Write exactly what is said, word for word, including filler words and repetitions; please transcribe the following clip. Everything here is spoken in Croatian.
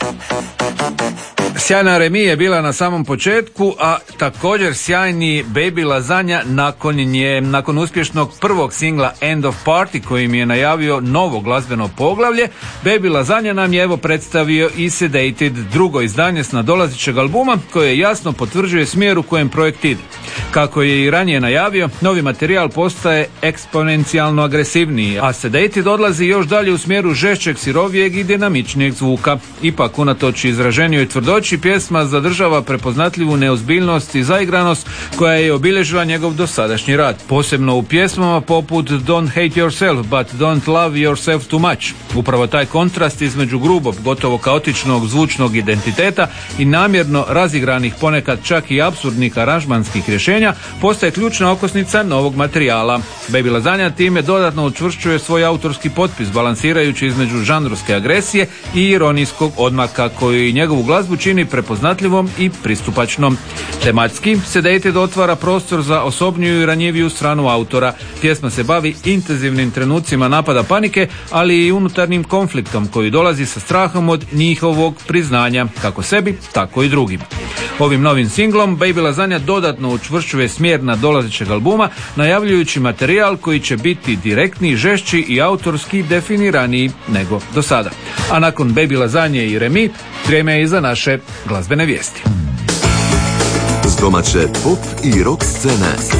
Sjajna Remi je bila na samom početku, a također sjajni Baby Lasagna nakon nje, nakon uspješnog prvog singla End of Party kojim je najavio novo glazbeno poglavlje. Baby Lasagna nam je evo predstavio i Sedated, drugo izdanje s nadolazećeg albuma koje jasno potvrđuje smjer u kojem projekt ide. Kako je i ranije najavio, novi materijal postaje eksponencijalno agresivniji, a Sedated odlazi još dalje u smjeru žešćeg, sirovijeg i dinamičnijeg zvuka. Ipak, unatoč izraženijoj tvrdoći, pjesma zadržava prepoznatljivu neozbiljnost i zaigranost koja je obilježila njegov dosadašnji rad, posebno u pjesmama poput Don't Hate Yourself but Don't Love Yourself Too Much. Upravo taj kontrast između grubog, gotovo kaotičnog zvučnog identiteta i namjerno razigranih, ponekad čak i apsurdnih aranžmanskih rješenja postaje ključna okosnica novog materijala. Baby Lasagna time dodatno učvršćuje svoj autorski potpis, balansirajući između žanrovske agresije i ironijskog odmaka koji njegovu glazbu čini prepoznatljivom i pristupačnom. Tematski Sedated otvara prostor za osobniju i ranjiviju stranu autora. Pjesma se bavi intenzivnim trenucima napada panike, ali i unutarnjim konfliktom koji dolazi sa strahom od njihovog priznanja, kako sebi, tako i drugim. Ovim novim singlom Baby Lasagna dodatno učvršćuje smjer nadolazećeg albuma, najavljujući materijal koji će biti direktniji, žešći i autorski definiraniji nego do sada. A nakon Baby Lasagne i Remi, vrijeme je i za naše glazbene vijesti. S domaće pop i rock scene.